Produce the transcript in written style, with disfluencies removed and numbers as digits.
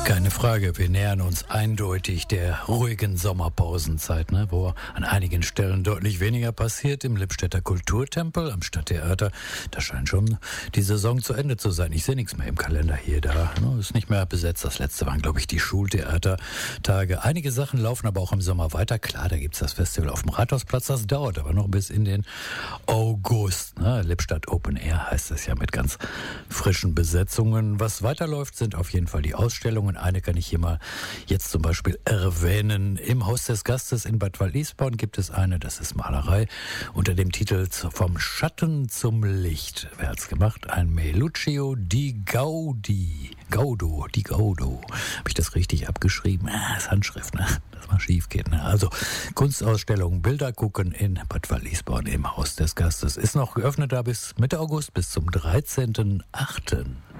Keine Frage, wir nähern uns eindeutig der ruhigen Sommerpausenzeit, wo an einigen Stellen deutlich weniger passiert. Im Lippstädter Kulturtempel am Stadttheater, da scheint schon die Saison zu Ende zu sein. Ich sehe nichts mehr im Kalender hier, da ist nicht mehr besetzt. Das letzte waren, glaube ich, die Schultheatertage. Einige Sachen laufen aber auch im Sommer weiter. Klar, da gibt's das Festival auf dem Rathausplatz, das dauert aber noch bis in den August. Lippstadt Open Air heißt es ja, mit ganz frischen Besetzungen. Was weiterläuft, sind auf jeden Fall die Ausstellungen. Eine kann ich hier mal jetzt zum Beispiel erwähnen. Im Haus des Gastes in Bad Waldisborn gibt es eine, das ist Malerei, unter dem Titel Vom Schatten zum Licht. Wer hat's gemacht? Ein Meluccio di Gaudo. Habe ich das richtig abgeschrieben? Das ist Handschrift, dass mal schief geht. Also Kunstausstellung, Bilder gucken in Bad Waldisborn im Haus des Gastes. Ist noch geöffnet da bis Mitte August, bis zum 13.8.